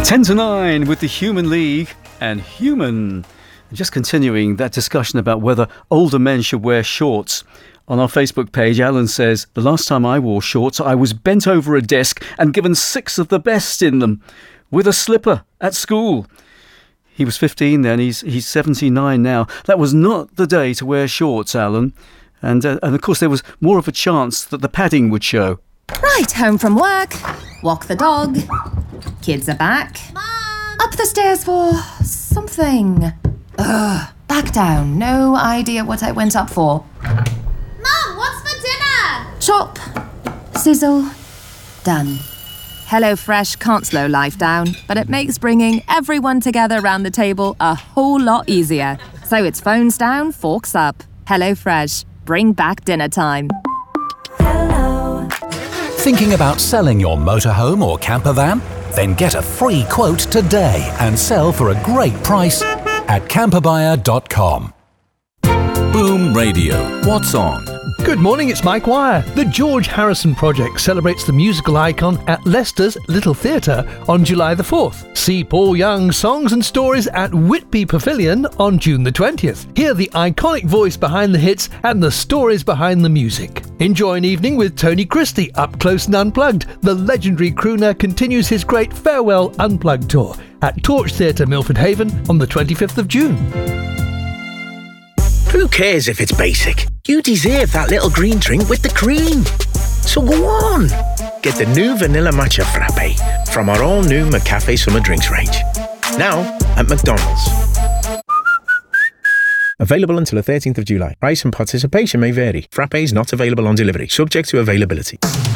10 to 9 with the Human League and Human. Just continuing that discussion about whether older men should wear shorts. On our Facebook page, Alan says, the last time I wore shorts, I was bent over a desk and given 6 of the best in them with a slipper at school. He was 15 then, he's 79 now. That was not the day to wear shorts, Alan. And of course, there was more of a chance that the padding would show. Right, home from work, walk the dog, kids are back, Mom! up the stairs for something. Back down, no idea what I went up for. Mom, what's for dinner? Chop, sizzle, done. HelloFresh can't slow life down, but it makes bringing everyone together round the table a whole lot easier. So it's phones down, forks up. HelloFresh, bring back dinner time. Thinking about selling your motorhome or camper van? Then get a free quote today and sell for a great price at camperbuyer.com. Boom Radio. What's on? Good morning, it's Mike Wire. The George Harrison Project celebrates the musical icon at Leicester's Little Theatre on July the 4th. See Paul Young's songs and stories at Whitby Pavilion on June the 20th. Hear the iconic voice behind the hits and the stories behind the music. Enjoy an evening with Tony Christie, up close and unplugged. The legendary crooner continues his great Farewell Unplugged tour at Torch Theatre, Milford Haven on the 25th of June. Who cares if it's basic? You deserve that little green drink with the cream. So go on. Get the new Vanilla Matcha Frappe from our all-new McCafe Summer Drinks range. Now at McDonald's. Available until the 13th of July. Price and participation may vary. Frappe is not available on delivery, subject to availability.